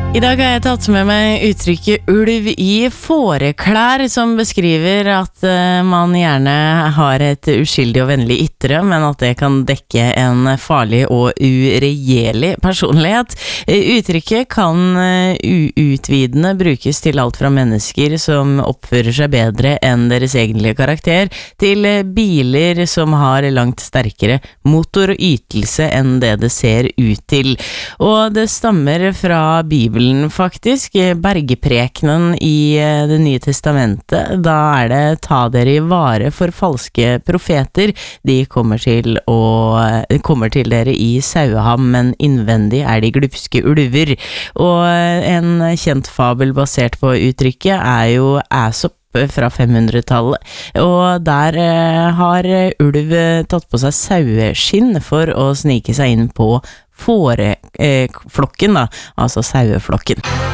I dag har jeg tatt med meg uttrykket ulv i fåreklær, som beskriver at man gjerne har et uskyldig og vennlig ytre, men at det kan dekke en farlig og uregjerlig personlighet. Uttrykket kan utvidende brukes til alt fra mennesker som oppfører seg bedre enn deres egentlige karakter, til biler som har langt sterkere motor og ytelse enn det det ser ut til. Og det stammer fra Bibelen faktisk, bergprekenen i Det nye testamentet. Da det ta dere i vare for falske profeter. De kommer til dere i saueham, men innvendig de glupske ulver. Og en kjent fabel basert på uttrykket jo Æsop fra 500-tallet, og der har ulv tatt på seg saueskinn for å snike seg inn på fåreflokken, altså saueflokken.